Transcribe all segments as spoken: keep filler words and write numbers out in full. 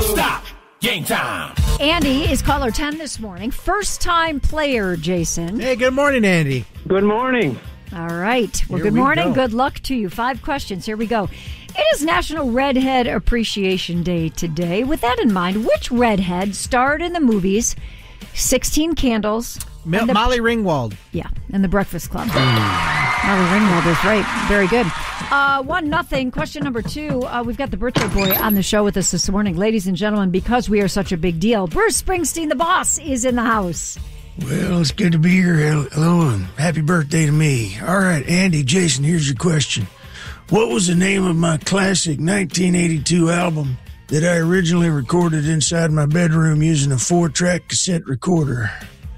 Stop. Game time. Andy is caller ten this morning. First time player, Jason. Hey, good morning, Andy. Good morning. All right. Well, Here good we morning. go. Good luck to you. Five questions. Here we go. It is National Redhead Appreciation Day today. With that in mind, which redhead starred in the movies sixteen Candles? Mel- and the- Molly Ringwald. Yeah, and The Breakfast Club. Molly Ringwald is right. Very good. Uh, one nothing. Question number two. Uh, we've got the birthday boy on the show with us this morning. Ladies and gentlemen, because we are such a big deal, Bruce Springsteen, the boss, is in the house. Well, it's good to be here. Hello, and happy birthday to me. All right, Andy, Jason, here's your question. What was the name of my classic nineteen eighty-two album that I originally recorded inside my bedroom using a four-track cassette recorder?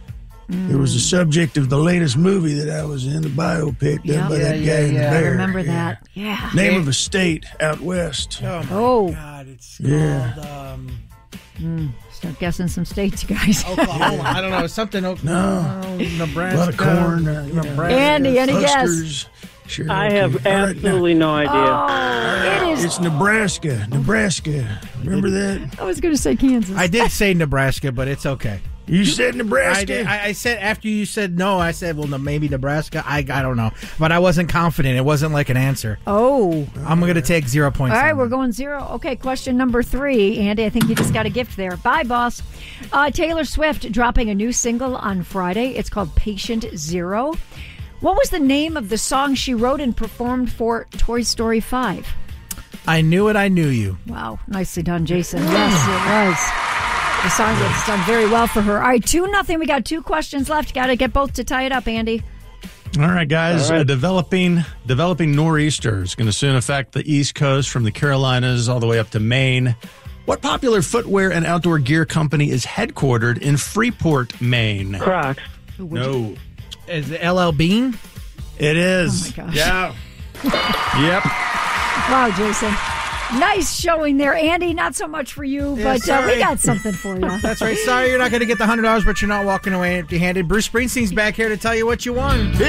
It was the subject of the latest movie that I was in, the biopic done Yep. by Yeah, that guy yeah, in the yeah. I bear. I remember Yeah. that. Yeah. Name of a state out west. Oh, my Oh. God. It's Yeah. called um, Start guessing some states, you guys. Oklahoma. I don't know. Something Oklahoma. No. Nebraska. A lot of corn. Uh, you know, Nebraska. Andy, any guess? Huskers. Sure, I okay. have All right, now- absolutely no idea. Oh, it is. It's Nebraska. Nebraska. Remember that? I was going to say Kansas. I did say Nebraska, but it's okay. You said I, Nebraska? did, I, I said after you said no, I said, well, no, maybe Nebraska. I, I don't know. But I wasn't confident. It wasn't like an answer. Oh. I'm going to take zero points. All right, on we're that. going zero. Okay, question number three. Andy, I think you just got a gift there. Bye, boss. Uh, Taylor Swift dropping a new single on Friday. It's called Patient Zero. What was the name of the song she wrote and performed for Toy Story five? I knew it. I knew you. Wow, nicely done, Jason. Yes, it was. The song has done very well for her. All right, two nothing. We got two questions left. Got to get both to tie it up, Andy. All right, guys. All right. A developing developing nor'easter is going to soon affect the East Coast from the Carolinas all the way up to Maine. What popular footwear and outdoor gear company is headquartered in Freeport, Maine? Crocs. No, Is it L L Bean? it is. Oh, my gosh. Yeah. Yep. Wow, Jason. Nice showing there, Andy. Not so much for you, Yeah, but uh, we sorry. got something for you. That's right. Sorry you're not going to get the one hundred dollars, but you're not walking away empty-handed. Bruce Springsteen's back here to tell you what you won. Big